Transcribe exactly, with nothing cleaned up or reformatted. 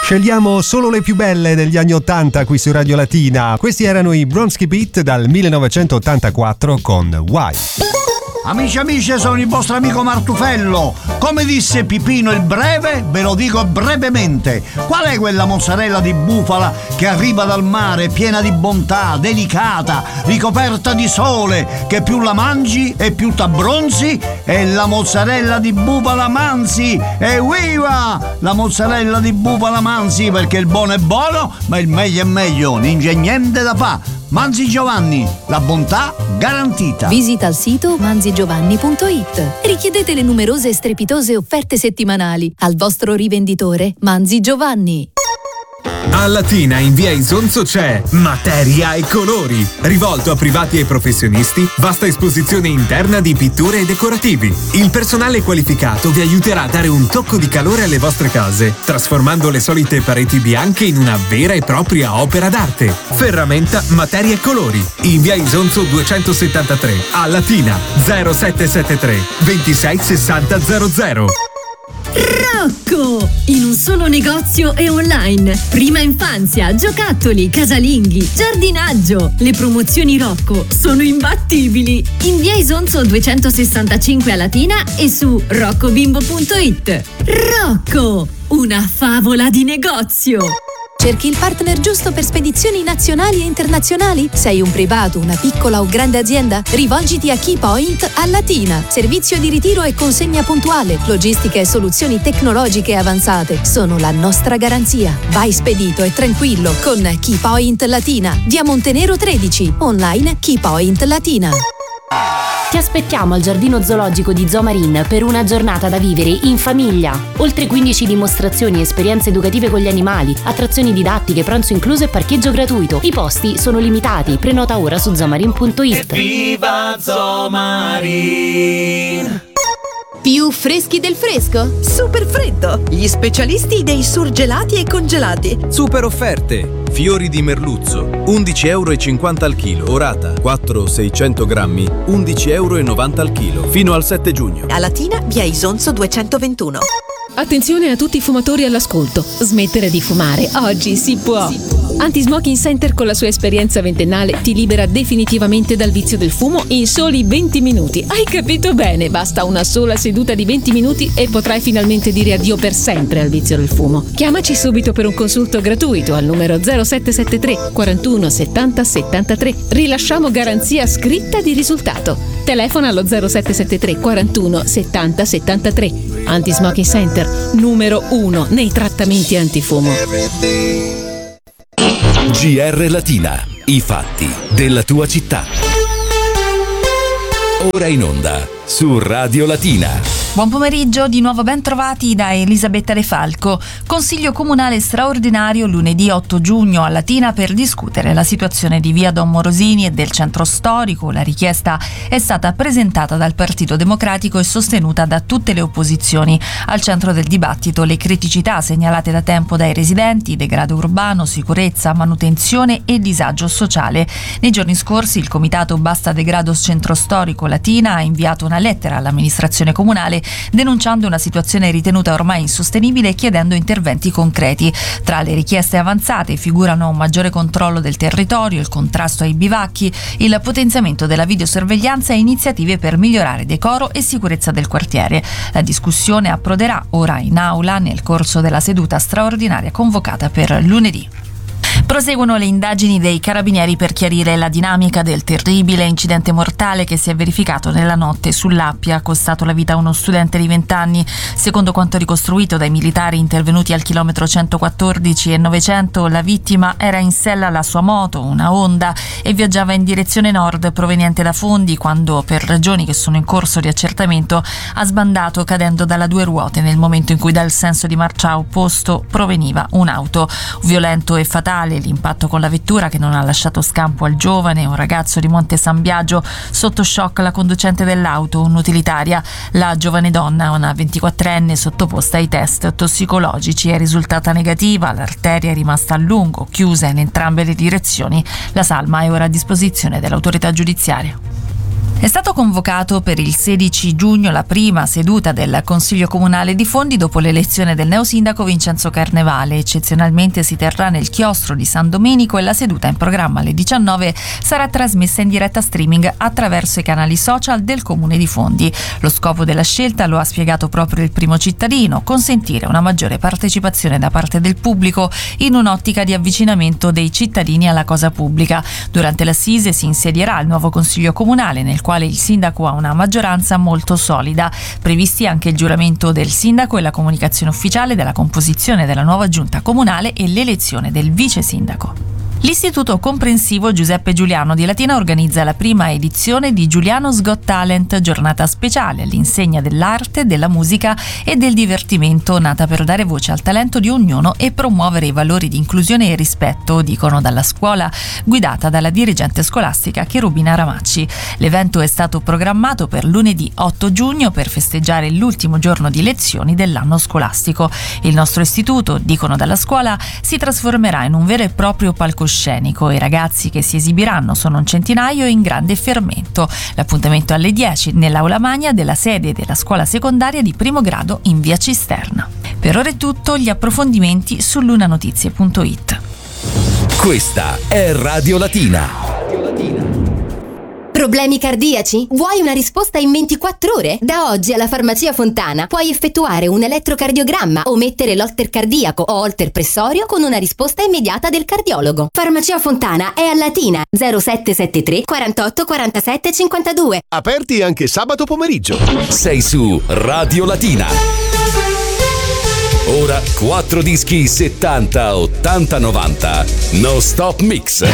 Scegliamo solo le più belle degli anni ottanta qui su Radio Latina. Questi erano i Bronski Beat dal millenovecentottantaquattro con Why. Amici amici, sono il vostro amico Martufello. Come disse Pipino il Breve, ve lo dico brevemente. Qual è quella mozzarella di bufala che arriva dal mare piena di bontà, delicata, ricoperta di sole, che più la mangi e più t'abbronzi? È la mozzarella di bufala Manzi. Evviva! La mozzarella di bufala Manzi, perché il buono è buono, ma il meglio è meglio, non c'è niente da fa'. Manzi Giovanni, la bontà garantita. Visita il sito manzi giovanni punto it. Richiedete le numerose e strepitose offerte settimanali al vostro rivenditore Manzi Giovanni. A Latina in via Isonzo c'è Materia e Colori, rivolto a privati e professionisti, vasta esposizione interna di pitture e decorativi. Il personale qualificato vi aiuterà a dare un tocco di calore alle vostre case, trasformando le solite pareti bianche in una vera e propria opera d'arte. Ferramenta Materia e Colori, in via Isonzo duecentosettantatré, a Latina, zero sette sette tre ventisei sessanta zero zero. Rocco! In un solo negozio e online. Prima infanzia, giocattoli, casalinghi, giardinaggio. Le promozioni Rocco sono imbattibili. In via Isonzo duecentosessantacinque a Latina e su roccobimbo punto it. Rocco! Una favola di negozio. Cerchi il partner giusto per spedizioni nazionali e internazionali? Sei un privato, una piccola o grande azienda? Rivolgiti a Keypoint a Latina. Servizio di ritiro e consegna puntuale, logistica e soluzioni tecnologiche avanzate sono la nostra garanzia. Vai spedito e tranquillo con Keypoint Latina, via Montenero tredici, online Keypoint Latina. Ti aspettiamo al Giardino Zoologico di Zoomarine per una giornata da vivere in famiglia. Oltre quindici dimostrazioni, esperienze educative con gli animali, attrazioni didattiche, pranzo incluso e parcheggio gratuito. I posti sono limitati, prenota ora su zoomarine punto it. Viva Zoomarine! Più freschi del fresco? Super freddo! Gli specialisti dei surgelati e congelati. Super offerte! Fiori di merluzzo, undici euro e cinquanta al chilo. Orata, quattro seicento grammi, undici euro e novanta al chilo. Fino al sette giugno. A Latina, via Isonzo duecentoventuno. Attenzione a tutti i fumatori all'ascolto. Smettere di fumare, oggi si può. Anti-Smoking Center con la sua esperienza ventennale ti libera definitivamente dal vizio del fumo in soli venti minuti. Hai capito bene? Basta una sola seduta di venti minuti e potrai finalmente dire addio per sempre al vizio del fumo. Chiamaci subito per un consulto gratuito al numero zero sette sette tre quarantuno settanta settantatré. Rilasciamo garanzia scritta di risultato. Telefona allo zero sette sette tre quarantuno settanta settantatré. Anti-Smoking Center, numero uno nei trattamenti antifumo. G R Latina, i fatti della tua città. Ora in onda su Radio Latina. Buon pomeriggio, di nuovo ben trovati da Elisabetta De Falco. Consiglio comunale straordinario lunedì otto giugno a Latina per discutere la situazione di via Don Morosini e del centro storico. La richiesta è stata presentata dal Partito Democratico e sostenuta da tutte le opposizioni. Al centro del dibattito le criticità segnalate da tempo dai residenti, degrado urbano, sicurezza, manutenzione e disagio sociale. Nei giorni scorsi il comitato Basta Degrados Centro Storico Latina ha inviato una lettera all'amministrazione comunale denunciando una situazione ritenuta ormai insostenibile e chiedendo interventi concreti. Tra le richieste avanzate figurano un maggiore controllo del territorio, il contrasto ai bivacchi, il potenziamento della videosorveglianza e iniziative per migliorare decoro e sicurezza del quartiere. La discussione approderà ora in aula nel corso della seduta straordinaria convocata per lunedì. Proseguono le indagini dei carabinieri per chiarire la dinamica del terribile incidente mortale che si è verificato nella notte sull'Appia, ha costato la vita a uno studente di venti anni. Secondo quanto ricostruito dai militari intervenuti al chilometro centoquattordici e novecento, la vittima era in sella alla sua moto, una Honda, e viaggiava in direzione nord proveniente da Fondi quando, per ragioni che sono in corso di accertamento, ha sbandato cadendo dalla due ruote nel momento in cui dal senso di marcia opposto proveniva un'auto. Violento e fatale l'impatto con la vettura che non ha lasciato scampo al giovane, un ragazzo di Monte San Biagio. Sotto shock la conducente dell'auto, un'utilitaria. La giovane donna, una ventiquattrenne, sottoposta ai test tossicologici, è risultata negativa. L'arteria è rimasta a lungo chiusa in entrambe le direzioni. La salma è ora a disposizione dell'autorità giudiziaria. È stato convocato per il sedici giugno la prima seduta del Consiglio Comunale di Fondi dopo l'elezione del neosindaco Vincenzo Carnevale. Eccezionalmente si terrà nel chiostro di San Domenico e la seduta, in programma alle diciannove, sarà trasmessa in diretta streaming attraverso i canali social del Comune di Fondi. Lo scopo della scelta lo ha spiegato proprio il primo cittadino: consentire una maggiore partecipazione da parte del pubblico in un'ottica di avvicinamento dei cittadini alla cosa pubblica. Durante l'assise si insedierà il nuovo Consiglio Comunale, nel quale il sindaco ha una maggioranza molto solida. Previsti anche il giuramento del sindaco e la comunicazione ufficiale della composizione della nuova giunta comunale e l'elezione del vice sindaco. L'Istituto Comprensivo Giuseppe Giuliano di Latina organizza la prima edizione di Giuliano's Got Talent, giornata speciale all'insegna dell'arte, della musica e del divertimento, nata per dare voce al talento di ognuno e promuovere i valori di inclusione e rispetto, dicono dalla scuola, guidata dalla dirigente scolastica Cherubina Ramacci. L'evento è stato programmato per lunedì otto giugno per festeggiare l'ultimo giorno di lezioni dell'anno scolastico. Il nostro istituto, dicono dalla scuola, si trasformerà in un vero e proprio palcoscenico. I ragazzi che si esibiranno sono un centinaio in grande fermento. L'appuntamento alle dieci nell'aula magna della sede della scuola secondaria di primo grado in via Cisterna. Per ora è tutto, gli approfondimenti su lunanotizie punto it. Questa è Radio Latina. Problemi cardiaci? Vuoi una risposta in ventiquattro ore? Da oggi alla Farmacia Fontana puoi effettuare un elettrocardiogramma o mettere l'holter cardiaco o holter pressorio con una risposta immediata del cardiologo. Farmacia Fontana è a Latina, zero sette sette tre quarantotto quarantasette cinquantadue. Aperti anche sabato pomeriggio. Sei su Radio Latina. Ora quattro dischi settanta, ottanta, novanta. No Stop Mix.